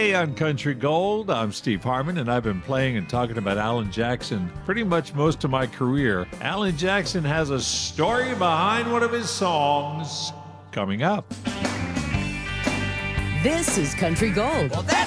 Today on Country Gold, I'm Steve Harmon, and I've been playing and talking about Alan Jackson pretty much most of my career. Alan Jackson has a story behind one of his songs coming up. This is Country Gold. Well, that's